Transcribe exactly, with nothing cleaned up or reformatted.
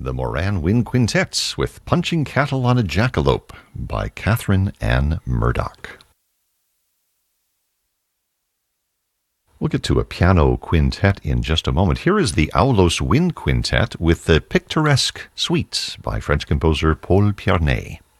The Moran Wind Quintets with Punching Cattle on a Jackalope by Catherine Ann Murdoch. We'll get to a piano quintet in just a moment. Here is the Aulos Wind Quintet with the Picturesque Suites by French composer Paul Piarnet.